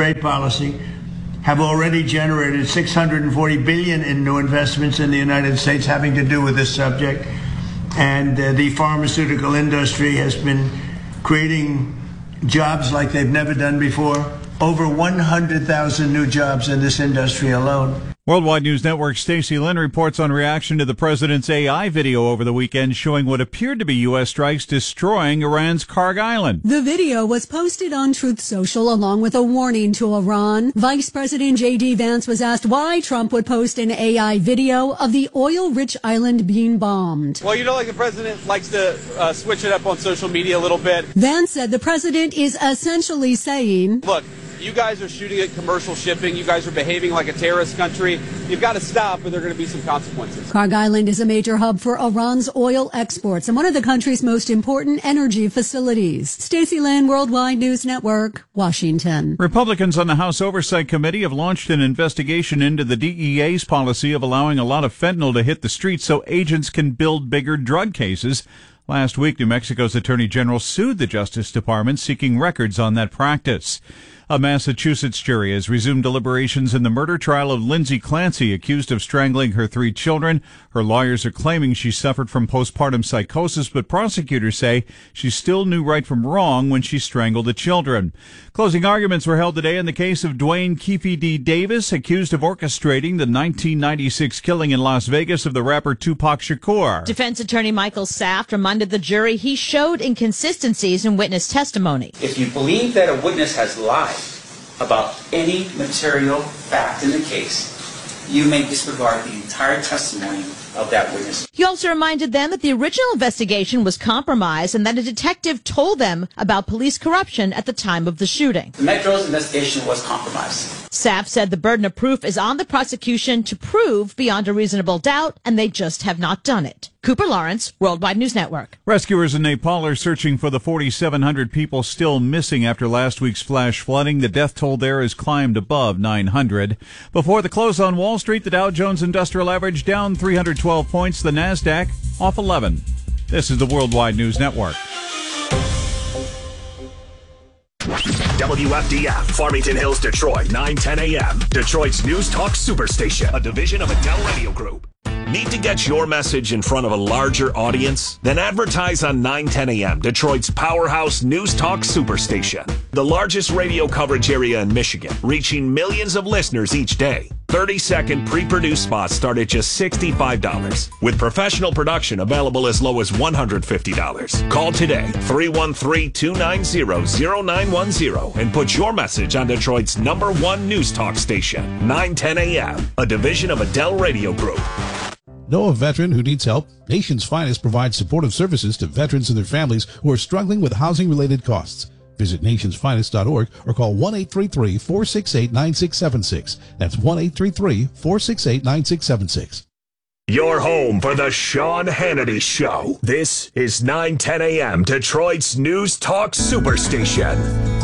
trade policy have already generated $640 billion in new investments in the United States having to do with this subject. And the pharmaceutical industry has been creating jobs like they've never done before. Over 100,000 new jobs in this industry alone. Worldwide News Network's Stacey Lynn reports on reaction to the president's AI video over the weekend showing what appeared to be U.S. strikes destroying Iran's Karg Island. The video was posted on Truth Social along with a warning to Iran. Vice President J.D. Vance was asked why Trump would post an AI video of the oil-rich island being bombed. Well, the president likes to switch it up on social media a little bit. Vance said the president is essentially saying, look, you guys are shooting at commercial shipping. You guys are behaving like a terrorist country. You've got to stop, or there are going to be some consequences. Karg Island is a major hub for Iran's oil exports and one of the country's most important energy facilities. Stacey Lynn, Worldwide News Network, Washington. Republicans on the House Oversight Committee have launched an investigation into the DEA's policy of allowing a lot of fentanyl to hit the streets so agents can build bigger drug cases. Last week, New Mexico's Attorney General sued the Justice Department seeking records on that practice. A Massachusetts jury has resumed deliberations in the murder trial of Lindsay Clancy, accused of strangling her 3 children. Her lawyers are claiming she suffered from postpartum psychosis, but prosecutors say she still knew right from wrong when she strangled the children. Closing arguments were held today in the case of Dwayne Keefe D. Davis, accused of orchestrating the 1996 killing in Las Vegas of the rapper Tupac Shakur. Defense attorney Michael Saft reminded the jury he showed inconsistencies in witness testimony. If you believe that a witness has lied about any material fact in the case, you may disregard the entire testimony of that witness. He also reminded them that the original investigation was compromised and that a detective told them about police corruption at the time of the shooting. The Metro's investigation was compromised. Saft said the burden of proof is on the prosecution to prove beyond a reasonable doubt, and they just have not done it. Cooper Lawrence, Worldwide News Network. Rescuers in Nepal are searching for the 4,700 people still missing after last week's flash flooding. The death toll there has climbed above 900. Before the close on Wall Street, the Dow Jones Industrial Average down 312 points, the NASDAQ off 11. This is the Worldwide News Network. WFDF, Farmington Hills, Detroit, 9:10 a.m. Detroit's News Talk Superstation, a division of Adele Radio Group. Need to get your message in front of a larger audience? Then advertise on 9:10 a.m., Detroit's powerhouse News Talk Superstation. The largest radio coverage area in Michigan, reaching millions of listeners each day. 30-second pre-produced spots start at just $65, with professional production available as low as $150. Call today, 313-290-0910, and put your message on Detroit's #1 News Talk station, 9:10 a.m., a division of Adele Radio Group. Know a veteran who needs help? Nation's Finest provides supportive services to veterans and their families who are struggling with housing-related costs. Visit nationsfinest.org or call 1-833-468-9676. That's 1-833-468-9676. Your home for the Sean Hannity Show. This is 9:10 a.m. Detroit's News Talk Superstation.